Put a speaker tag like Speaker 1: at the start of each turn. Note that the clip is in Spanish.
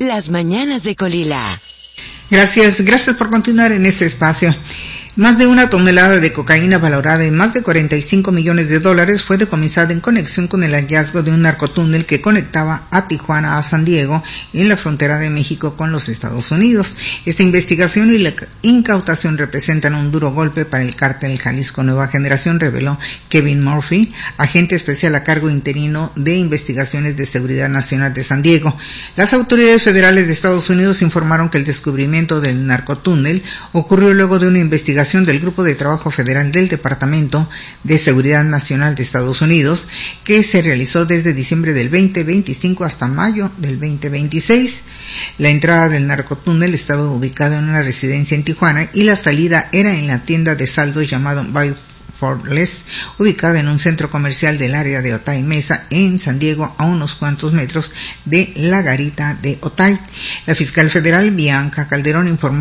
Speaker 1: Las mañanas de Colila.
Speaker 2: Gracias por continuar en este espacio. Más de 1 tonelada de cocaína valorada en más de $45 millones fue decomisada en conexión con el hallazgo de un narcotúnel que conectaba a Tijuana a San Diego en la frontera de México con los Estados Unidos. Esta investigación y la incautación representan un duro golpe para el cártel Jalisco Nueva Generación, reveló Kevin Murphy, agente especial a cargo interino de Investigaciones de Seguridad Nacional de San Diego. Las autoridades federales de Estados Unidos informaron que el descubrimiento del narcotúnel ocurrió luego de una investigación del Grupo de Trabajo Federal del Departamento de Seguridad Nacional de Estados Unidos, que se realizó desde diciembre del 2025 hasta mayo del 2026. La entrada del narcotúnel estaba ubicada en una residencia en Tijuana y la salida era en la tienda de saldo llamado Buy for Less, ubicada en un centro comercial del área de Otay Mesa en San Diego, a unos cuantos metros de la garita de Otay. La fiscal federal Bianca Calderón informó